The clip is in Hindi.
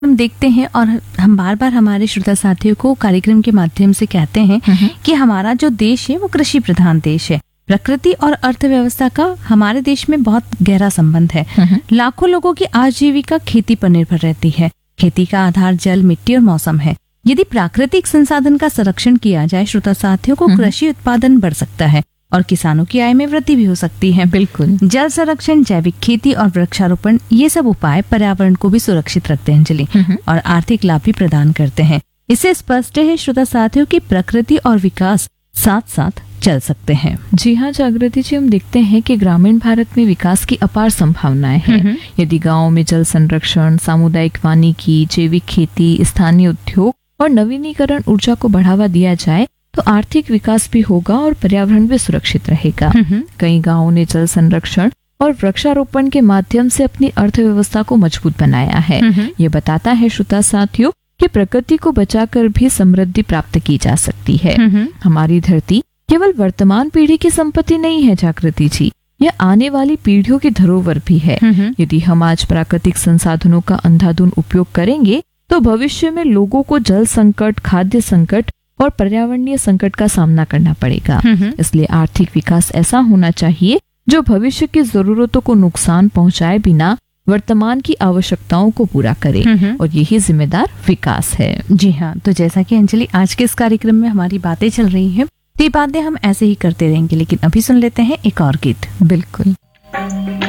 हम देखते हैं और हम बार बार हमारे श्रोता साथियों को कार्यक्रम के माध्यम से कहते हैं कि हमारा जो देश है वो कृषि प्रधान देश है। प्रकृति और अर्थव्यवस्था का हमारे देश में बहुत गहरा संबंध है। लाखों लोगों की आजीविका खेती पर निर्भर रहती है। खेती का आधार जल, मिट्टी और मौसम है। यदि प्राकृतिक संसाधन का संरक्षण किया जाए श्रोता साथियों को कृषि उत्पादन बढ़ सकता है और किसानों की आय में वृद्धि भी हो सकती है। बिल्कुल। जल संरक्षण, जैविक खेती और वृक्षारोपण, ये सब उपाय पर्यावरण को भी सुरक्षित रखते हैं अंजलि, और आर्थिक लाभ भी प्रदान करते हैं। इससे स्पष्ट है श्रोता साथियों की प्रकृति और विकास साथ साथ चल सकते हैं। जी हाँ जागृति जी, हम देखते हैं कि ग्रामीण भारत में विकास की अपार संभावनाएं हैं। यदि गाँव में जल संरक्षण, सामुदायिक वानिकी, जैविक खेती, स्थानीय उद्योग और नवीनीकरण ऊर्जा को बढ़ावा दिया जाए तो आर्थिक विकास भी होगा और पर्यावरण भी सुरक्षित रहेगा। कई गांवों ने जल संरक्षण और वृक्षारोपण के माध्यम से अपनी अर्थव्यवस्था को मजबूत बनाया है। ये बताता है श्रोता साथियों कि प्रकृति को बचाकर भी समृद्धि प्राप्त की जा सकती है। हमारी धरती केवल वर्तमान पीढ़ी की संपत्ति नहीं है जागृति जी, यह आने वाली पीढ़ियों की धरोहर भी है। यदि हम आज प्राकृतिक संसाधनों का अंधाधुंध उपयोग करेंगे तो भविष्य में लोगों को जल संकट, खाद्य संकट और पर्यावरणीय संकट का सामना करना पड़ेगा। इसलिए आर्थिक विकास ऐसा होना चाहिए जो भविष्य की जरूरतों को नुकसान पहुंचाए बिना वर्तमान की आवश्यकताओं को पूरा करे, और यही जिम्मेदार विकास है। जी हाँ, तो जैसा कि अंजलि आज के इस कार्यक्रम में हमारी बातें चल रही हैं, ये बातें हम ऐसे ही करते रहेंगे, लेकिन अभी सुन लेते हैं एक और गीत। बिल्कुल।